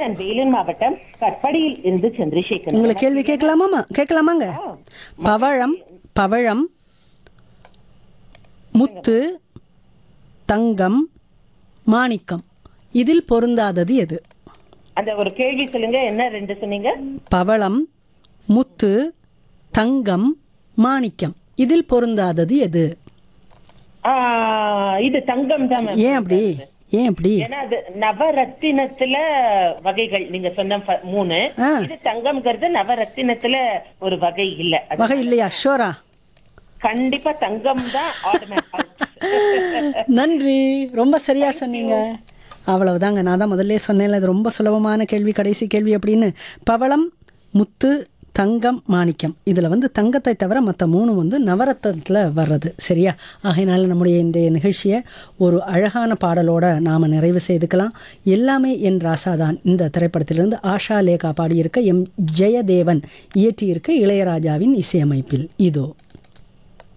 நான் வேலூர் மாவட்டம் கட்படியில் இருந்து சந்திரசேகர். உங்களை கேள்வி கேட்கலாமாங்க? பவழம், முத்து, தங்கம், மாணிக்கம், இதில் பொருந்தாதது எது? அந்த ஒரு கேள்வி சொல்லுங்க, என்ன ரெண்டு சொன்னீங்க? பவளம், முத்து, தங்கம், மாணிக்கம், இதில் பொருந்தாதது எது? இது தங்கம் தான். ஏன் அப்படி? ஏன்னா அது நவரத்தினத்துல வகைகள் நீங்க சொன்ன 3. இது தங்கம்ங்கிறது நவரத்தினத்துல ஒரு வகை இல்லையா? ஷோரா? கண்டிப்பா தங்கம் தான். நன்றி, ரொம்ப சரியா சொன்னீங்க. அவ்வளவுதாங்க. நான் தான் முதல்ல சொன்னேன்ல, அது ரொம்ப சுலபமான கேள்வி, கடைசி கேள்வி அப்படின்னு. பவளம், முத்து, தங்கம், மாணிக்கம், இதில் தங்கத்தை தவிர மற்ற 3 நவரத்தனத்தில் வர்றது. சரியா? ஆகையினால நம்முடைய இந்த நிகழ்ச்சியை ஒரு அழகான பாடலோடு நாம் நிறைவு செய்துக்கலாம். எல்லாமே என் ராசாதான் இந்த திரைப்படத்திலிருந்து ஆஷா லேகா பாடியிருக்க, எம் ஜெயதேவன் இயற்றியிருக்க இளையராஜாவின் இசையமைப்பில் இதோ.